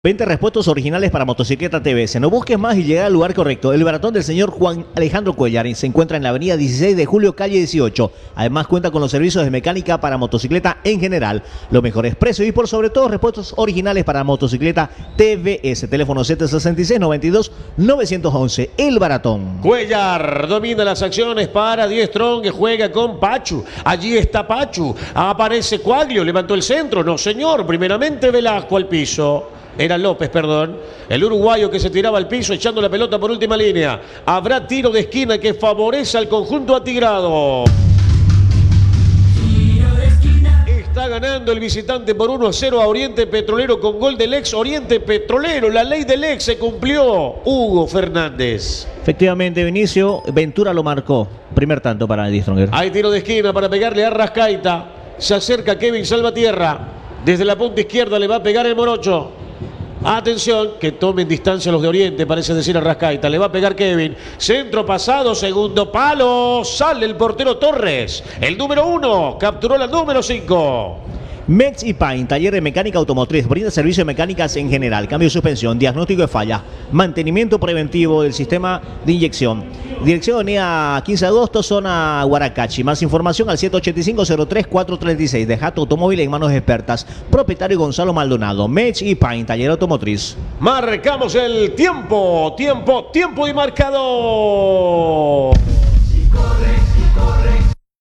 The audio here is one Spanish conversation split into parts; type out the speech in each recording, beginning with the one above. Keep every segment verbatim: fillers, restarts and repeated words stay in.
veinte repuestos originales para motocicleta T V S. No busques más y llegar al lugar correcto. El baratón del señor Juan Alejandro Cuellar se encuentra en la avenida dieciséis de julio, calle dieciocho. Además cuenta con los servicios de mecánica para motocicleta en general, los mejores precios y por sobre todo repuestos originales para motocicleta T V S. Teléfono siete sesenta y seis, noventa y dos, novecientos once. El baratón. Cuellar domina las acciones para Die Strong, que juega con Pachu. Allí está Pachu. Aparece Cuaglio, levantó el centro. No, señor. Primeramente Velasco al piso. Era López, perdón. El uruguayo que se tiraba al piso echando la pelota por última línea. Habrá tiro de esquina que favorece al conjunto atigrado. Está ganando el visitante por uno a cero a Oriente Petrolero con gol del ex Oriente Petrolero. La ley del ex se cumplió. Hugo Fernández. Efectivamente, Vinicio Ventura lo marcó. Primer tanto para Die Stronger. Hay tiro de esquina para pegarle a Rascaita. Se acerca Kevin Salvatierra. Desde la punta izquierda le va a pegar el morocho. Atención, que tomen distancia los de Oriente, parece decir a Rascaita. Le va a pegar Kevin. Centro pasado, segundo palo. Sale el portero Torres. El número uno capturó la número cinco. Mex y Pain, taller de mecánica automotriz, brinda servicio de mecánicas en general, cambio de suspensión, diagnóstico de falla, mantenimiento preventivo del sistema de inyección. Dirección avenida quince de agosto, zona Guaracachi. Más información al siete ocho cinco, cero tres cuatro tres seis. Deja tu automóvil en manos expertas. Propietario Gonzalo Maldonado. Mex y Pain, taller automotriz. Marcamos el tiempo, tiempo, tiempo y marcador. Si corre, si corre.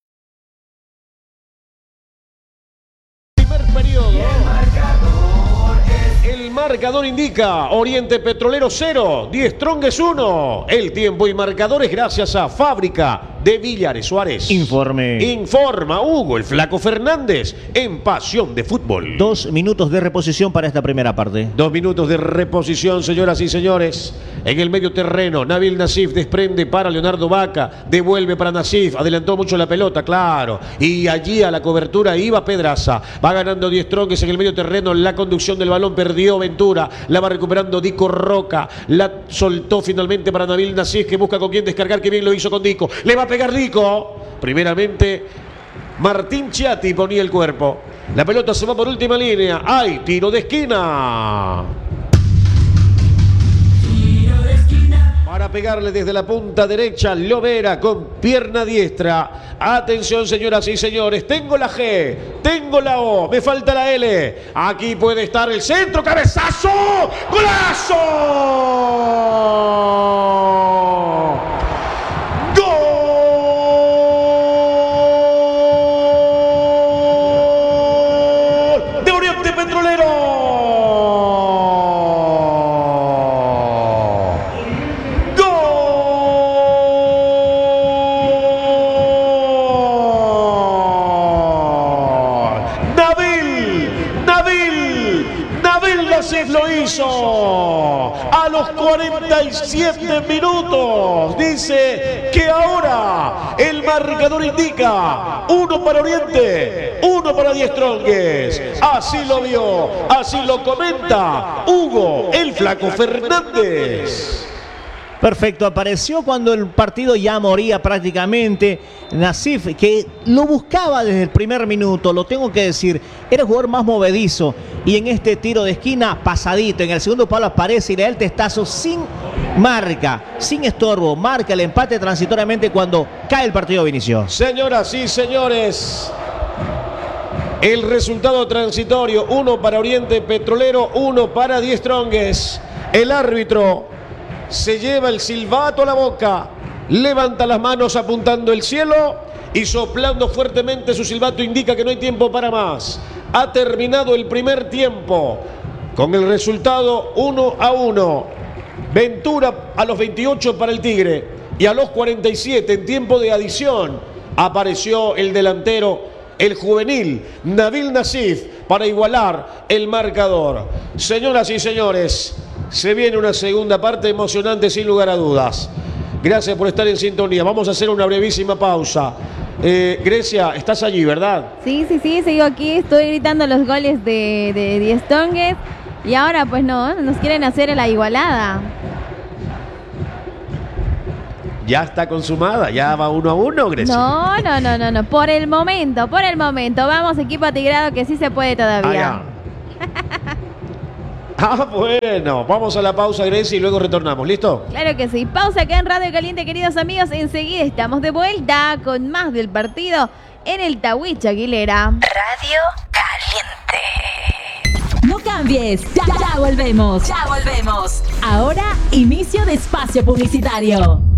Periodo. El marcador es... El marcador indica Oriente Petrolero cero, Die Strongest uno. El tiempo y marcadores gracias a Fábrica de Villares Suárez. Informe. Informa Hugo el Flaco Fernández en Pasión de Fútbol. Dos minutos de reposición para esta primera parte. Dos minutos de reposición, señoras y señores. En el medio terreno, Nabil Nassif desprende para Leonardo Vaca. Devuelve para Nassif. Adelantó mucho la pelota, claro. Y allí a la cobertura iba Pedraza. Va ganando Die Strongest en el medio terreno. La conducción del balón perdió Ventura. La va recuperando Dico Roca. La soltó finalmente para Nabil Nassif, que busca con quién descargar. Que bien lo hizo con Dico. Le va a pegar Dico. Primeramente, Martín Chiatti ponía el cuerpo. La pelota se va por última línea. ¡Hay tiro de esquina! Para pegarle desde la punta derecha, Lovera con pierna diestra. Atención, señoras y señores. Tengo la G, tengo la O, me falta la L. Aquí puede estar el centro, cabezazo, ¡golazo! ¡Gol de Oriente Petrolero! Lo hizo a los cuarenta y siete minutos. Dice que ahora el marcador indica uno para Oriente, uno para Die Strongest. Así lo vio, así lo comenta Hugo el Flaco Fernández. Perfecto, apareció cuando el partido ya moría prácticamente. Nassif, que lo buscaba desde el primer minuto, lo tengo que decir, era el jugador más movedizo. Y en este tiro de esquina, pasadito, en el segundo palo aparece y le da el testazo sin marca, sin estorbo. Marca el empate transitoriamente cuando cae el partido, Vinicio. Señoras y señores, el resultado transitorio, uno para Oriente Petrolero, uno para Die Strongest. El árbitro se lleva el silbato a la boca, levanta las manos apuntando el cielo y soplando fuertemente su silbato indica que no hay tiempo para más. Ha terminado el primer tiempo con el resultado uno a uno. Ventura a los veintiocho para el Tigre y a los cuarenta y siete en tiempo de adición apareció el delantero, el juvenil Nabil Nassif, para igualar el marcador. Señoras y señores, se viene una segunda parte emocionante sin lugar a dudas. Gracias por estar en sintonía. Vamos a hacer una brevísima pausa. Eh, Grecia, estás allí, ¿verdad? Sí, sí, sí, sigo aquí. Estoy gritando los goles de, de Die Strongest. Y ahora, pues no, nos quieren hacer la igualada. Ya está consumada, ya va uno a uno, Grecia. No, no, no, no, no. Por el momento, por el momento. Vamos, equipo atigrado, que sí se puede todavía. Ah, Ah, bueno. Vamos a la pausa, Grecia, y luego retornamos. ¿Listo? Claro que sí. Pausa acá en Radio Caliente, queridos amigos. Enseguida estamos de vuelta con más del partido en el Tawich Aguilera. Radio Caliente. No cambies, ya, ya volvemos. Ya volvemos. Ahora inicio de espacio publicitario.